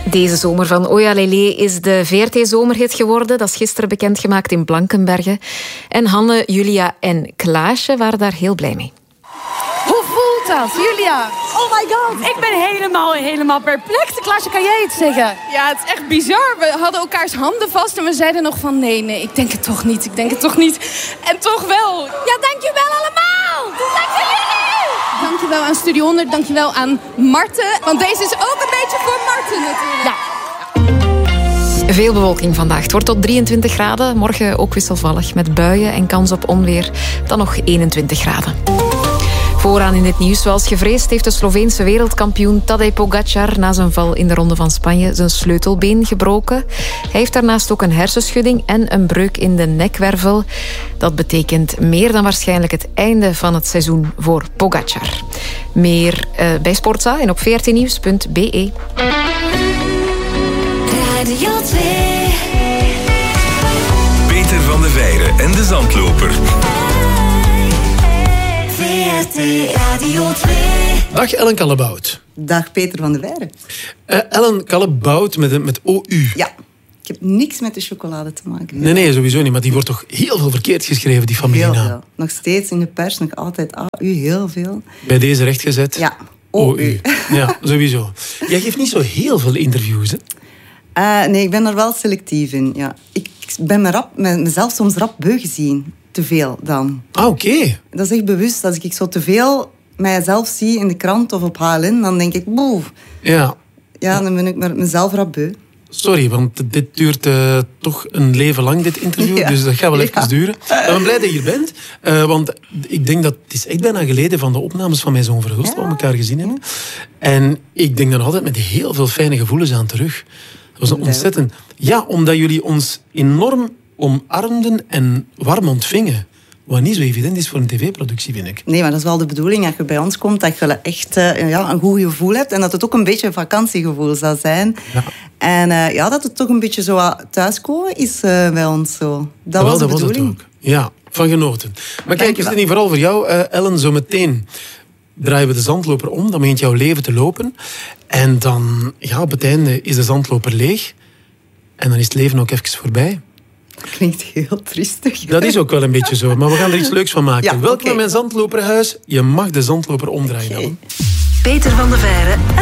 Deze zomer van Oja Lele is de VRT-zomerhit geworden. Dat is gisteren bekendgemaakt in Blankenberge. En Hanne, Julia en Klaasje waren daar heel blij mee. Hoe voelt dat, Julia? Oh my god, ik ben helemaal perplex. Klaasje, kan jij iets zeggen? Ja, het is echt bizar. We hadden elkaars handen vast en we zeiden nog van nee, ik denk het toch niet. En toch wel. Ja, dankjewel allemaal. Dank jullie. Dankjewel aan Studio 100, dankjewel aan Marten. Want deze is ook een beetje voor Marten natuurlijk. Ja. Veel bewolking vandaag. Het wordt tot 23 graden. Morgen ook wisselvallig met buien en kans op onweer. Dan nog 21 graden. Vooraan in het nieuws, zoals gevreesd, heeft de Sloveense wereldkampioen Tadej Pogačar na zijn val in de Ronde van Spanje zijn sleutelbeen gebroken. Hij heeft daarnaast ook een hersenschudding en een breuk in de nekwervel. Dat betekent meer dan waarschijnlijk het einde van het seizoen voor Pogačar. Meer bij Sportza en op vrtnieuws.be. Radio 2. Peter van de Veire en de Zandloper. Radio 2. Dag Ellen Kallebout. Dag Peter van de Veire. Ellen Kallebout met OU. Ja, ik heb niks met de chocolade te maken. Nee, sowieso niet. Maar die wordt toch heel veel verkeerd geschreven, die familienaam. Heel veel. Nog steeds in de pers, nog altijd AU, heel veel. Bij deze rechtgezet? Ja, OU. Ja, sowieso. Jij geeft niet zo heel veel interviews, hè? Nee, ik ben er wel selectief in. Ja. Ik ben mezelf soms rap beu gezien. Te veel dan. Ah, oké. Dat is echt bewust. Als ik zo te veel mijzelf zie in de krant of op HLN, dan denk ik, boe. Ja. Ja, dan ben ik mezelf rap beu. Sorry, want dit duurt toch een leven lang, dit interview. Ja. Dus dat gaat wel even duren. Ik ben blij dat je hier bent. Want ik denk dat het is echt bijna geleden van de opnames van Mijn Zoon Verhulst, waar we elkaar gezien hebben. En ik denk dan altijd met heel veel fijne gevoelens aan terug. Dat was een ontzettend... Ja, omdat jullie ons enorm omarmden en warm ontvingen. Wat niet zo evident is voor een tv-productie, vind ik. Nee, maar dat is wel de bedoeling. Als je bij ons komt, dat je echt een goed gevoel hebt. En dat het ook een beetje een vakantiegevoel zal zijn. Ja. En dat het toch een beetje zo thuiskomen is bij ons. Zo. Dat was de bedoeling. Was het ook. Ja, van genoten. Maar kijk, is het niet vooral voor jou, Ellen, zo meteen draaien we de zandloper om. Dan begint jouw leven te lopen. En dan, op het einde is de zandloper leeg. En dan is het leven ook even voorbij. Dat klinkt heel triestig. Dat is ook wel een beetje zo, maar we gaan er iets leuks van maken. Ja, Welkom in mijn zandloperhuis. Je mag de zandloper omdraaien. Peter van de Veire